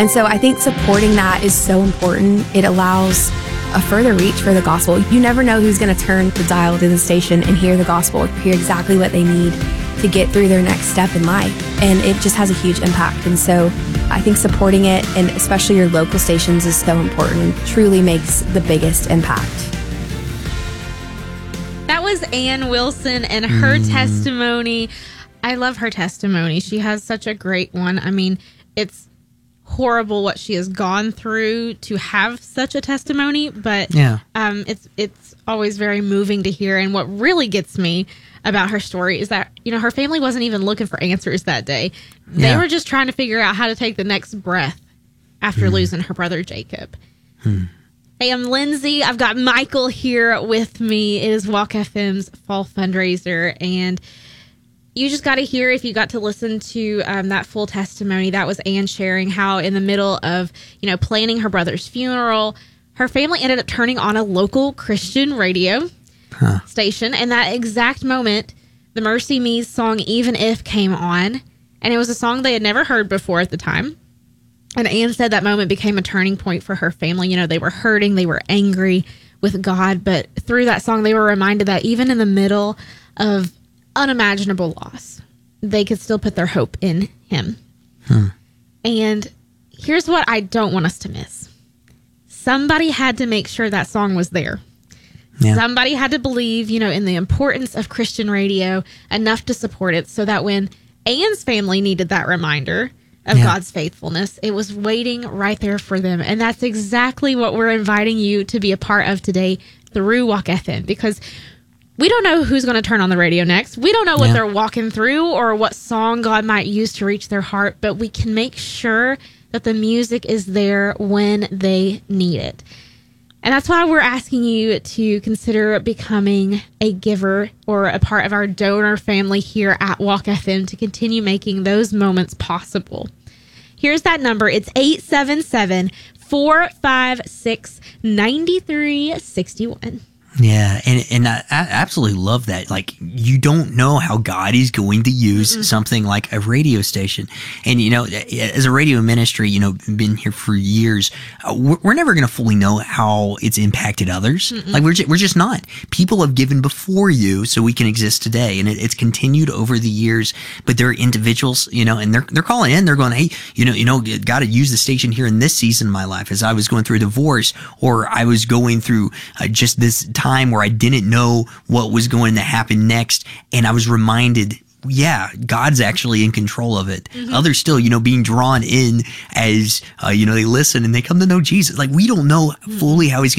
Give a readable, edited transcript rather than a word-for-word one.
And so I think supporting that is so important. It allows a further reach for the gospel. You never know who's going to turn the dial to the station and hear the gospel, hear exactly what they need to get through their next step in life. And it just has a huge impact. And so I think supporting it, and especially your local stations, is so important. It truly makes the biggest impact. That was Ann Wilson and her testimony. I love her testimony. She has such a great one. I mean, it's horrible what she has gone through to have such a testimony, but it's always very moving to hear. And what really gets me about her story is that, you know, her family wasn't even looking for answers that day. They were just trying to figure out how to take the next breath after losing her brother Jacob. Hey, I'm Lindsay. I've got Michael here with me. It is Walk FM's fall fundraiser, and you just got to hear, if you got to listen to that full testimony, that was Ann sharing how in the middle of, you know, planning her brother's funeral, her family ended up turning on a local Christian radio station. And that exact moment, the Mercy Me's song, Even If, came on. And it was a song they had never heard before at the time. And Ann said that moment became a turning point for her family. You know, they were hurting, they were angry with God. But through that song, they were reminded that even in the middle of unimaginable loss, they could still put their hope in him. And here's what I don't want us to miss. Somebody had to make sure that song was there. Somebody had to believe, you know, in the importance of Christian radio enough to support it, so that when Ann's family needed that reminder of God's faithfulness, it was waiting right there for them. And that's exactly what we're inviting you to be a part of today through Walk FM, because we don't know who's going to turn on the radio next. We don't know what they're walking through or what song God might use to reach their heart, but we can make sure that the music is there when they need it. And that's why we're asking you to consider becoming a giver or a part of our donor family here at Walk FM to continue making those moments possible. Here's that number. It's 877-456-9361. Yeah, and I absolutely love that. Like, you don't know how God is going to use something like a radio station. And, you know, as a radio ministry, you know, been here for years, we're never going to fully know how it's impacted others. Like, we're just not. People have given before you so we can exist today. And it's continued over the years. But there are individuals, you know, and they're calling in. They're going, hey, you know, got to use the station here in this season of my life as I was going through a divorce, or I was going through just this time where I didn't know what was going to happen next, and I was reminded, God's actually in control of it. Others still, you know, being drawn in as, you know, they listen and they come to know Jesus. Like, we don't know fully how he's